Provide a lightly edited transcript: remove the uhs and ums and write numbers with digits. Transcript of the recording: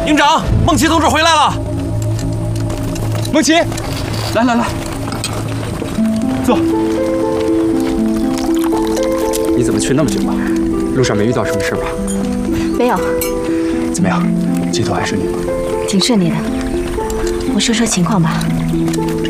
营长，孟奇同志回来了。孟奇，来，坐。你怎么去那么久啊？路上没遇到什么事吧？ 没有。 怎么样，街头还顺利吗？ 挺顺利的。我说说情况吧。